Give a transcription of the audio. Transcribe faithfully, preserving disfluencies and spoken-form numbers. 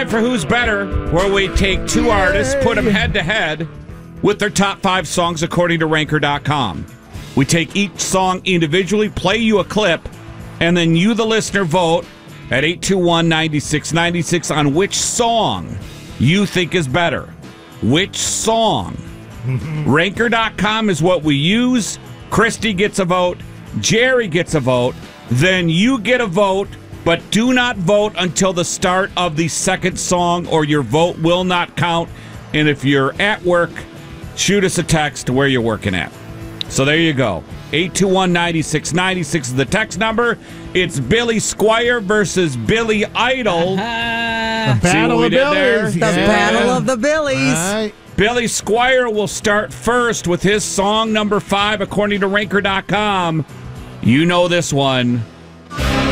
for Who's Better, where we take two Yay. artists, put them head-to-head with their top five songs according to Ranker dot com. We take each song individually, play you a clip, and then you, the listener, vote at eight two one, nine six nine six on which song you think is better. Which song? Ranker dot com is what we use. Christy gets a vote. Jerry gets a vote. Then you get a vote. But do not vote until the start of the second song, or your vote will not count. And if you're at work, shoot us a text to where you're working at. So there you go. eight two one, nine six nine six is the text number. It's Billy Squier versus Billy Idol. Uh-huh. The Battle of Billies. The yeah. Battle of the Billies. Right. Billy Squier will start first with his song number five, according to Ranker dot com. You know this one.